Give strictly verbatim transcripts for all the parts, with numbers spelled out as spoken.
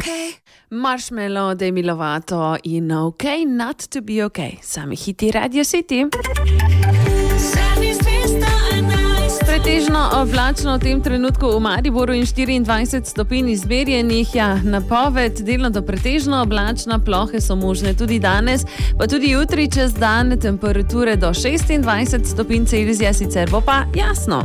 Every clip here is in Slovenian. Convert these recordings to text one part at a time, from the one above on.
okay. Marshmallow, Demi Lovato in Okay Not to be okay. Sami hiti Radio City. Pretežno oblačno v tem trenutku v Mariboru in štiriindvajset stopinj izmerjenih. Ja, napoved delno do pretežno oblačna, plohe so možne tudi danes, pa tudi jutri čez dan, temperature do šestindvajset stopinj Celzija, sicer bo pa jasno.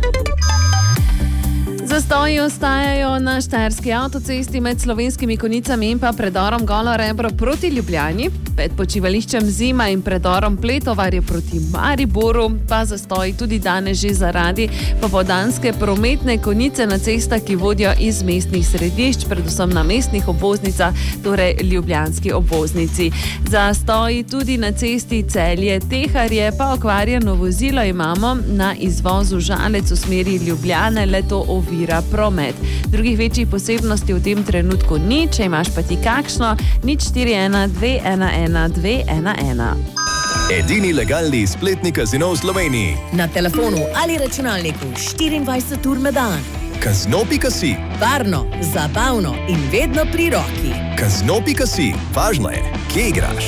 Zastoji ostajajo na štajerski avtocesti med Slovenskimi Konjicami in pa predorom Golo Rebro proti Ljubljani, pred počivališčem Zima in predorom Pletovarje proti Mariboru, pa zastoji tudi danes že zaradi popoldanske prometne konice na cestah, ki vodijo iz mestnih središč, predvsem na mestnih obvoznicah, torej ljubljanski obvoznici. Zastoji tudi na cesti Celje-Teharje, pa okvarjeno vozilo imamo na izvozu Žalec v smeri Ljubljane, le to ovira promet. Drugih večjih posebnosti v tem trenutku ni, če imaš pa ti kakšno, nič štiri ena dve ena ena dve ena ena. Edini legalni spletni kazino v Sloveniji. Na telefonu ali računalniku štiriindvajset ur na dan. Kazino pika si. Varno, zabavno in vedno pri roki. Kazino pika si. Važno je, kje igraš.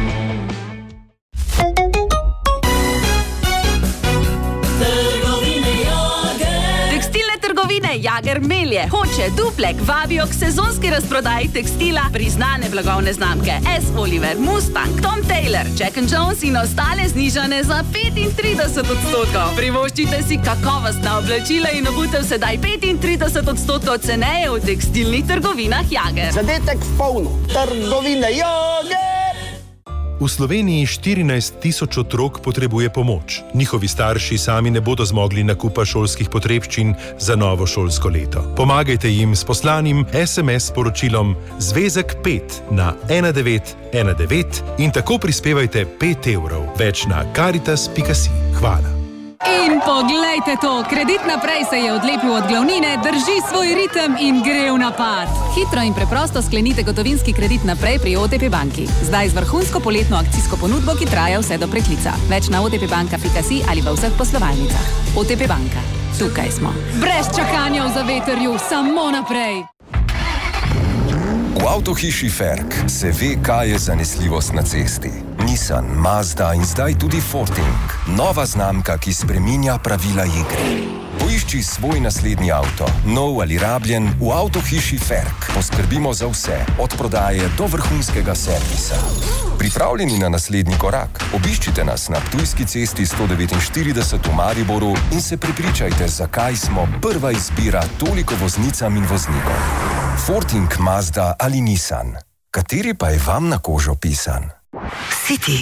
Jager Melje hoče Duplek vabijo k sezonski razprodaji tekstila priznane blagovne znamke S. Oliver, Mustang, Tom Taylor, Jack and Jones in ostale znižane za petintrideset odstotkov. Privoščite si kakovostna oblačila in obutev sedaj petintrideset odstotkov ceneje v tekstilnih trgovinah Jager. Zadetek v polno. Trgovine Jager! V Sloveniji štirinajst tisoč otrok potrebuje pomoč. Njihovi starši sami ne bodo zmogli nakupa šolskih potrebščin za novo šolsko leto. Pomagajte jim s poslanim es em es sporočilom Zvezek pet na ena devet ena devet in tako prispevajte pet evrov. Več na karitas pika si. Hvala. In poglejte to, Kredit naprej se je odlepil od glavnine, drži svoj ritem in gre v napad. Hitro in preprosto sklenite gotovinski kredit naprej pri O T P banki. Zdaj z vrhunsko poletno akcijsko ponudbo, ki traja vse do preklica. Več na otpbanka pika si ali v vseh poslovalnicah. O T P banka. Tukaj smo. Brez čakanja v zavetrju, samo naprej. V avtohiši Ferk se ve, kaj je zanesljivost na cesti. Nissan, Mazda in zdaj tudi Forting. Nova znamka, ki spreminja pravila igre. Poišči svoj naslednji avto, nov ali rabljen, v avtohiši Ferk. Poskrbimo za vse, od prodaje do vrhunskega servisa. Pripravljeni na naslednji korak? Obiščite nas na Ptujski cesti sto devetinštirideset v Mariboru in se prepričajte, zakaj smo prva izbira toliko voznicam in voznikom. Forting, Mazda ali Nissan. Kateri pa je vam na kožo pisan? City.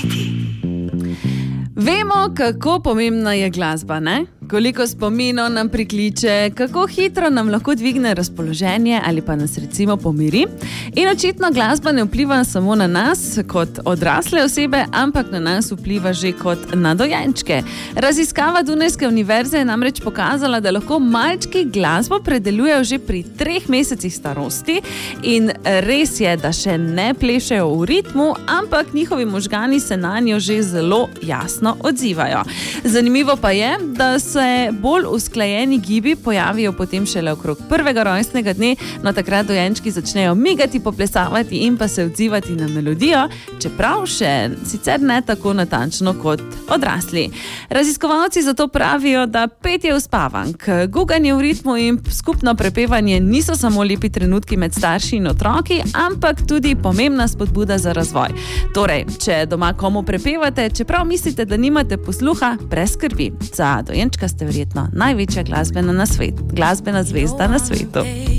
Vemo, kako pomembna je glasba, ne? Koliko spominov nam prikliče, kako hitro nam lahko dvigne razpoloženje ali pa nas recimo pomiri. In očitno glasba ne vpliva samo na nas kot odrasle osebe, ampak na nas vpliva že kot na dojenčke. Raziskava Dunajske univerze je namreč pokazala, da lahko malčki glasbo predelujejo že pri treh mesecih starosti in res je, da še ne plešejo v ritmu, ampak njihovi možgani se nanjo že zelo jasno odzivajo. Zanimivo pa je, da se bolj usklajeni gibi pojavijo potem šele okrog prvega rojstnega dne, no takrat dojenčki začnejo migati, poplesavati in pa se odzivati na melodijo, čeprav še sicer ne tako natančno kot odrasli. Raziskovalci zato pravijo, da petje uspavank, guganje v ritmu in skupno prepevanje niso samo lepi trenutki med starši in otroki, ampak tudi pomembna spodbuda za razvoj. Torej, če doma komu prepevate, čeprav mislite, da nimate posluha, brez skrbi. Za dojenčka ste verjetno največja glasbena na svet, glasbena zvezda na svetu.